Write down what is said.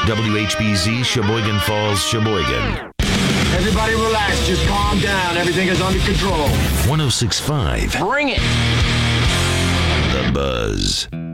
WHBZ, Sheboygan Falls, Sheboygan. Everybody relax, just calm down. Everything is under control. 106.5. Bring it! The Buzz.